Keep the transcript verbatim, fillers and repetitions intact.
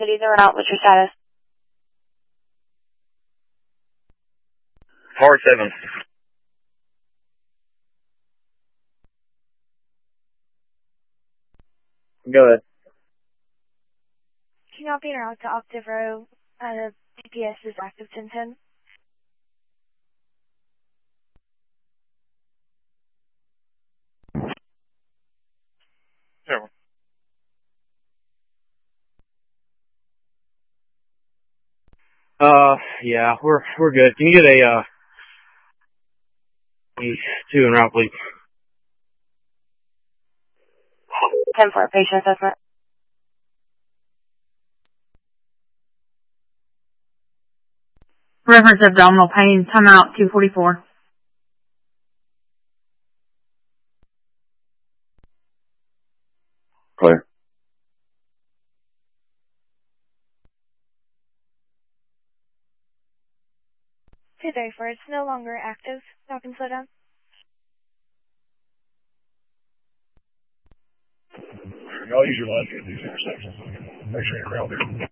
activities are out. What's your status? Hard seven. Go ahead. Can you be route to Octave Row? Uh, G P S is active ten ten. Sure. Uh, yeah, we're we're good. Can you get a uh two en route, please? ten for a patient assessment. Reference abdominal pain. Time out. two forty-four. Clear. two thirty-four. It's no longer active. Now can slow down. Y'all use your left at these intersections. Make sure you're around there.